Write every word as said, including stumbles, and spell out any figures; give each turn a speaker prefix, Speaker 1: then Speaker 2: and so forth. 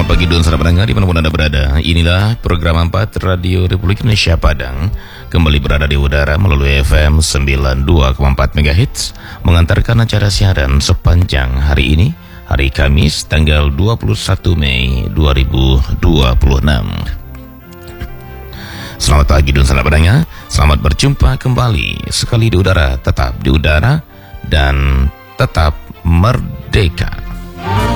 Speaker 1: Selamat pagi dan salam pendengar dimanapun Anda berada. Inilah program empat Radio Republik Indonesia Padang, kembali berada di udara melalui F M sembilan puluh dua koma empat MHz, mengantarkan acara siaran sepanjang hari ini, hari Kamis tanggal dua puluh satu Mei dua ribu dua puluh enam. Selamat pagi dan salam pendengar, selamat berjumpa kembali sekali di udara, tetap di udara dan tetap merdeka.